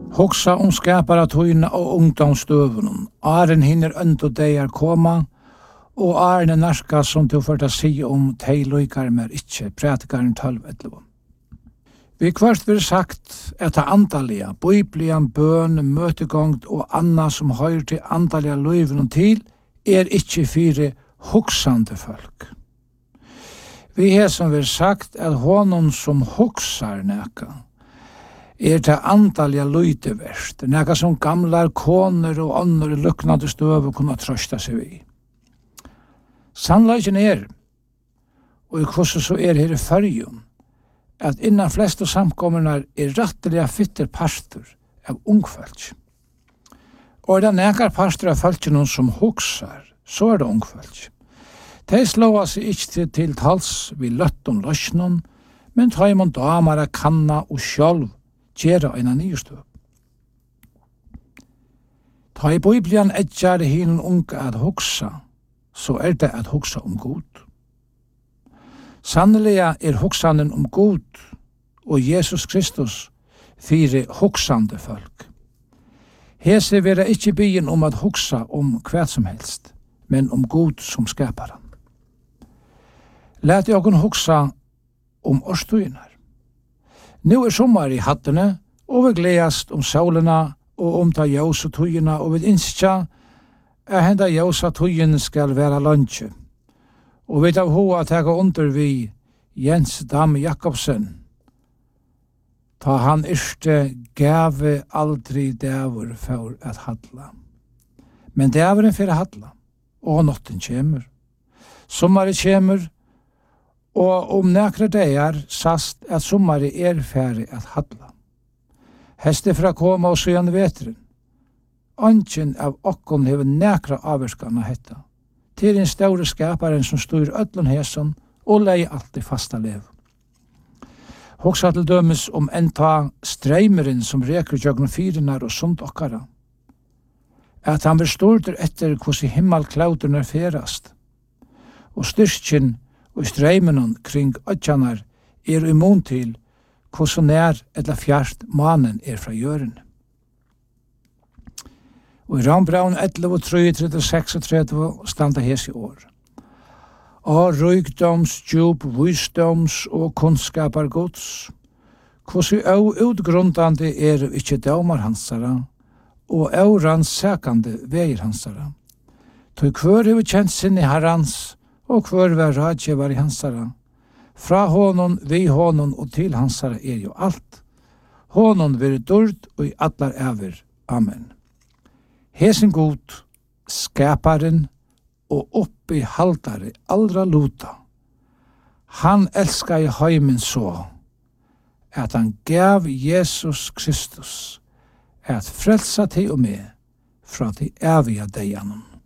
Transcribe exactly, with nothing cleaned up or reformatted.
Hoksa om skapara tøyna og ungdomsdøvunen, Aren hinner ønt og deir koma, og Aren er narka som du ført å si om tei loikar mer ikkje, pratikaren tolv elleve. Vi kvart vil sagt at det andalige, biblian, bøn, møtegongt og anna som høyr til andalige løyven til, er ikkje fire hoksande folk. Vi har som vil sagt at honom som hoksar neka, er det andalige løyteverst, neka som gamlar koner og andre luknade støve kunne trøsta seg vi. Sannleggen er, og hvordan så er her i fyrjun, at innan fleste samkommerna er rattelige fytter pastor av ungfølg. Og er det nekar pastor av følgjene som hoksar, så er det ungfølg. De slår seg ikke til, til tals vi løtt om løsnen, men tar man damer av kanna og sjølv gjøre en nystøv. Ta i Bibelen etjar hin unge at hoksa, så er det at hoksa om god. Sannelig er hoksanen om god og Jesus Kristus fire hoksande folk. Hese vera ikkje byen om at hoksa om hva som helst, men om god som skapar han. Læt jeg hoksa om årstøyner. Nu er sommar i hattene, og vi gledast om solena og om ta jausa tøyina, og vi innskja at henda jausa tøyen skal være lunsje. Og vi tar hoa tega under vi Jens Dam Jakobsen, ta han yrste gave aldri dæver for at hadla. Men dæveren for at hadla, og notten kjemur. Sommare kjemur, og om nekra deir sast at sommare er færre at hadla. Heste fra koma og søyan vetren. Anken av okkon hever nekra avverskan av hetta. Til en store skaparen som styr öllun heson og lei alltid fasta lev. Hoksa til dømes om enta streimeren som reker jøgn fyrinar og sund okkara. At han blir storter etter hos i himmelklauterna ferast. Og styrkjen og streimenon kring ötjanar er immun til hvordan nær eller fjert manen er fra jøren. Og i Rambraun elleve, tre, trettiseks og tretti standa hes i år. Og rykdoms, djup, visdoms og kunnskapar gods, hvordan au utgrundande er ikkje daumar hansara, og au rannsakande veir hansara. Tog hver hever kjent sinne herrans, og hver var radjevar i hansara. Fra honom, vi honom og til hansara er jo alt. Honom vil dord og i allar æver. Amen. Hesen god, skaparen og oppi haldare aldra luta. Han elskar i heimen så, at han gav Jesus Kristus at frelsa til og med fra de evige deianen.